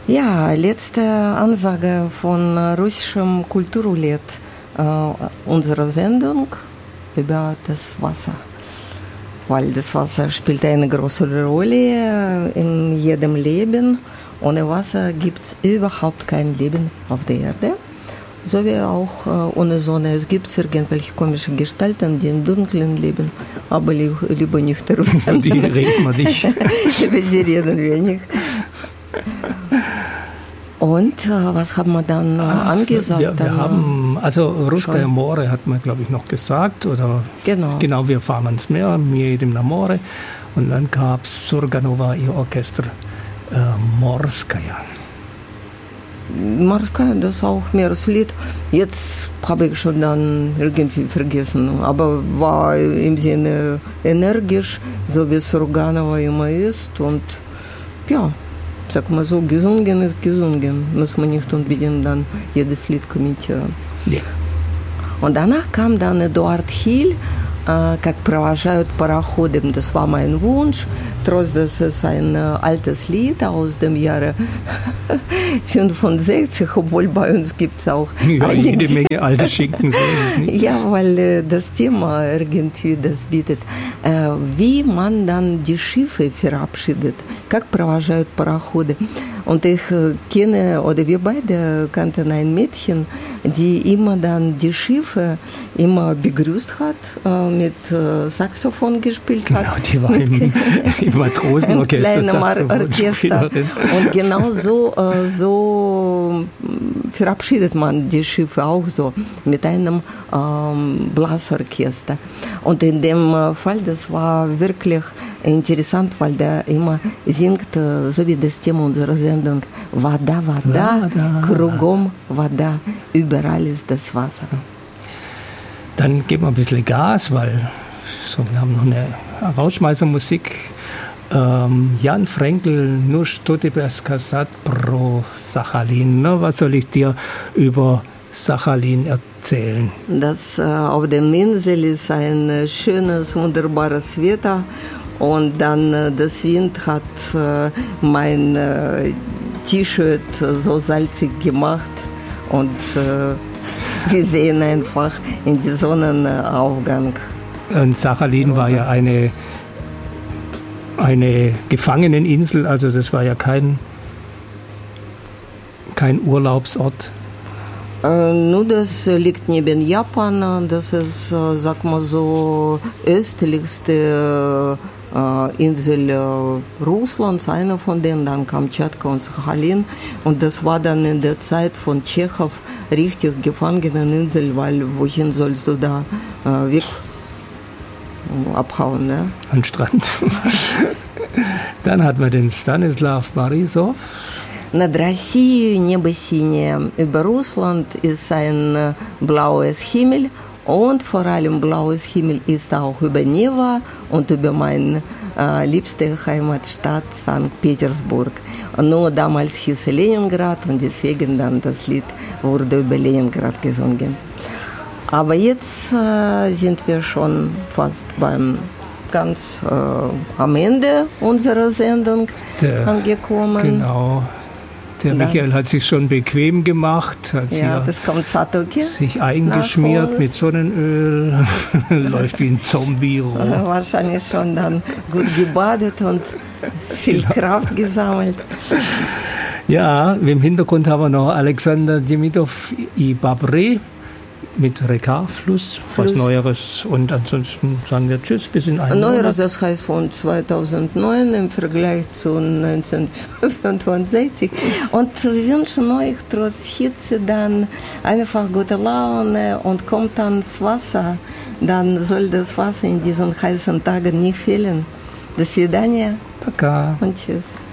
Ja, letzte Ansage von russischem Kulturroulette unserer Sendung über das Wasser. Weil das Wasser spielt eine große Rolle in jedem Leben. Ohne Wasser gibt es überhaupt kein Leben auf der Erde. So wie auch ohne Sonne. Es gibt irgendwelche komischen Gestalten, die im Dunkeln leben, aber lieber nicht darüber. Die reden wir nicht. Über sie reden wir nicht. Und was haben wir dann angesagt? Wir haben, also Ruskaya More hat man, glaube ich, noch gesagt. Oder genau, wir fahren ans Meer, mir jedem na More. Und dann gab es Surganova, ihr Orchester Morskaya. Morskaya, das ist auch Meereslied. Jetzt habe ich schon dann irgendwie vergessen, aber war im Sinne energisch, so wie Surganova immer ist. Und ja, sag mal so, gesungen ist gesungen. Muss man nicht unbedingt dann jedes Lied kommentieren. Ja. Und danach kam dann Eduard Hill, как провожают пароходы. Das war mein Wunsch, trotz dass es ein altes Lied aus dem Jahre 65, obwohl bei uns gibt es auch jede Menge alte Schinken. So ist es nicht. Ja, weil das Thema irgendwie das bietet. Wie man dann die Schiffe verabschiedet, как провожают пароходы. Und ich kenne, oder wir beide kannten ein Mädchen, die immer dann die Schiffe immer begrüßt hat, mit Saxophon gespielt hat. Genau, die war im Matrosenorchester Saxophonspielerin. Und genau so verabschiedet man die Schiffe auch so, mit einem Blasorchester. Und in dem Fall, das war wirklich interessant, weil der immer singt, so wie das Thema unserer Sendung, Вода, вода, кругом вода, überall ist das Wasser. Dann geben wir ein bisschen Gas, weil wir haben noch eine Rausschmeißermusik. Jan Frenkel, nur что тебе сказать про Sachalin. Was soll ich dir über Sachalin erzählen? Das auf der Insel ist ein schönes, wunderbares Wetter. Und dann das Wind hat mein T-Shirt so salzig gemacht und wir sehen einfach in den Sonnenaufgang. Und Sachalin war ja eine Gefangeneninsel, also das war ja kein Urlaubsort. Nur das liegt neben Japan, das ist, sag mal so, östlichste Insel Russlands, einer von denen, dann Kamtschatka und Sachalin. Und das war dann in der Zeit von Tschechow richtig Gefangeneninsel, weil wohin sollst du da weg abhauen, ne? An den Strand. Dann hat man den Stanislav Borisov. Над Россией небо синее. Über Russland ist ein blaues Himmel. Und vor allem blaues Himmel ist auch über Neva und über meine liebste Heimatstadt St. Petersburg. Nur damals hieß es Leningrad und deswegen dann das Lied wurde über Leningrad gesungen. Aber jetzt sind wir schon fast ganz am Ende unserer Sendung angekommen. Genau. Der Michael hat sich schon bequem gemacht, hat das kommt Satoki sich eingeschmiert mit Sonnenöl, läuft wie ein Zombie rum. Wahrscheinlich schon dann gut gebadet und viel Kraft gesammelt. Ja, im Hintergrund haben wir noch Alexander Demidov i Babre mit Reka-Fluss, was Neueres. Und ansonsten sagen wir Tschüss, bis in einem Neueres, Monat. das heißt von 2009 im Vergleich zu 1965. Und wir wünschen euch trotz Hitze dann einfach gute Laune und kommt ans Wasser. Dann soll das Wasser in diesen heißen Tagen nicht fehlen. До свидания. Пока. Und tschüss.